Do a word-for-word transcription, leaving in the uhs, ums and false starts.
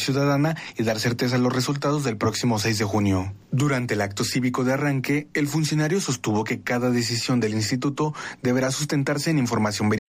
ciudadana y dar certeza a los resultados del próximo seis de junio. Durante el acto cívico de arranque, el funcionario sostuvo que cada decisión del instituto deberá sustentarse en información verídica